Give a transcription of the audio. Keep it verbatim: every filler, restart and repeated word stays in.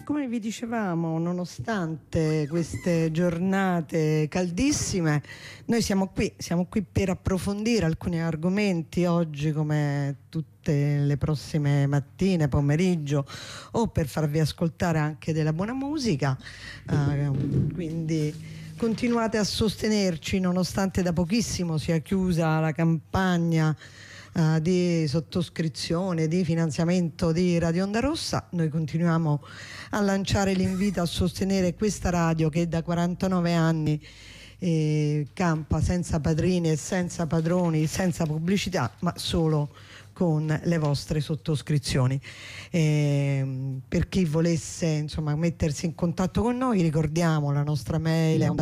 come vi dicevamo, nonostante queste giornate caldissime, noi siamo qui, siamo qui per approfondire alcuni argomenti oggi, come tutte le prossime mattine, pomeriggio, o per farvi ascoltare anche della buona musica. Uh, quindi continuate a sostenerci, nonostante da pochissimo sia chiusa la campagna Uh, di sottoscrizione, di finanziamento di Radio Onda Rossa. Noi continuiamo a lanciare l'invito a sostenere questa radio che da quarantanove anni eh, campa senza padrini e senza padroni, senza pubblicità, ma solo con le vostre sottoscrizioni. Eh, per chi volesse insomma mettersi in contatto con noi, ricordiamo la nostra mail è onda